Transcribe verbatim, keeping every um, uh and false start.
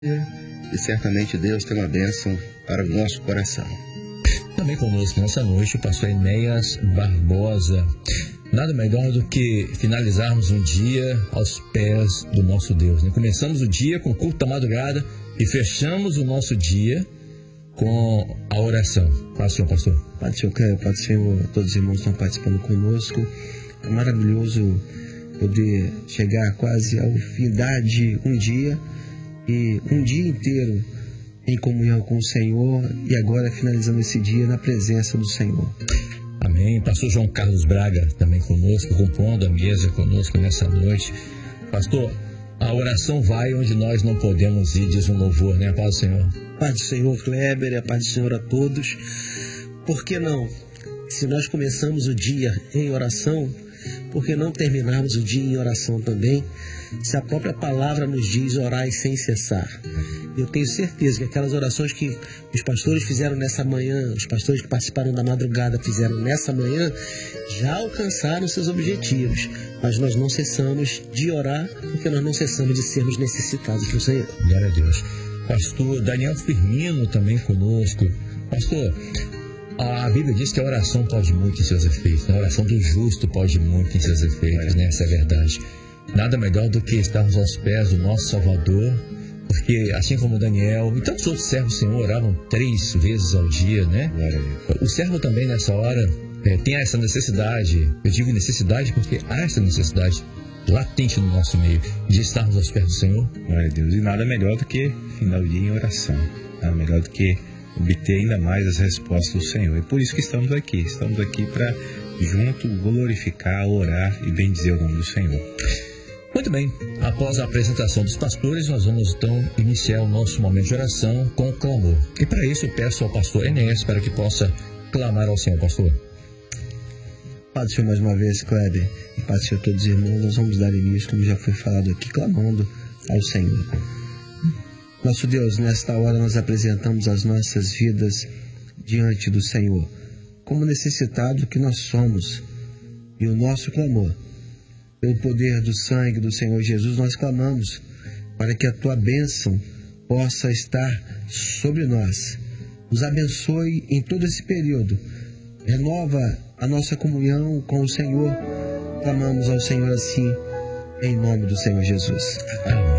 E certamente Deus tem uma bênção para o nosso coração. Também conosco nessa noite o pastor Enéas Barbosa. Nada melhor do que finalizarmos um dia aos pés do nosso Deus, né? Começamos o dia com o culto da madrugada e fechamos o nosso dia com a oração. Paz do Senhor, pastor. Pai do Senhor, Pai do Senhor, todos os irmãos estão participando conosco. É maravilhoso poder chegar quase ao fim de um dia e um dia inteiro em comunhão com o Senhor e agora finalizando esse dia na presença do Senhor. Amém. Pastor João Carlos Braga também conosco, compondo a mesa conosco nessa noite. Pastor, a oração vai onde nós não podemos ir, diz um louvor, né? A paz do Senhor. Paz do Senhor, Kleber, e a paz do Senhor a todos. Por que não? Se nós começamos o dia em oração, por que não terminarmos o dia em oração também? Se a própria palavra nos diz orai sem cessar. Eu tenho certeza que aquelas orações que os pastores fizeram nessa manhã, os pastores que participaram da madrugada fizeram nessa manhã, já alcançaram seus objetivos. Mas nós não cessamos de orar, porque nós não cessamos de sermos necessitados do Senhor. Glória a Deus. Pastor Daniel Firmino também conosco. Pastor, a Bíblia diz que a oração pode muito em seus efeitos, né? A oração do justo pode muito em seus efeitos, né? Essa é a verdade. Nada melhor do que estarmos aos pés do nosso Salvador, porque assim como Daniel e tantos outros servos do Senhor oravam três vezes ao dia, né? O servo também nessa hora é, tem essa necessidade, eu digo necessidade porque há essa necessidade latente no nosso meio de estarmos aos pés do Senhor. Glória a Deus. E nada melhor do que final o dia em oração, nada melhor do que obter ainda mais as respostas do Senhor. É por isso que estamos aqui, estamos aqui para junto glorificar, orar e bendizer o nome do Senhor. Muito bem, após a apresentação dos pastores, nós vamos então iniciar o nosso momento de oração com o clamor. E para isso eu peço ao pastor Enéas para que possa clamar ao Senhor, pastor. Pai do Senhor, mais uma vez, Kleber, e Pai do Senhor, todos os irmãos, nós vamos dar início, como já foi falado aqui, clamando ao Senhor. Nosso Deus, nesta hora nós apresentamos as nossas vidas diante do Senhor, como necessitado que nós somos, e o nosso clamor, pelo poder do sangue do Senhor Jesus, nós clamamos para que a Tua bênção possa estar sobre nós. Nos abençoe em todo esse período. Renova a nossa comunhão com o Senhor. Clamamos ao Senhor assim, em nome do Senhor Jesus. Amém.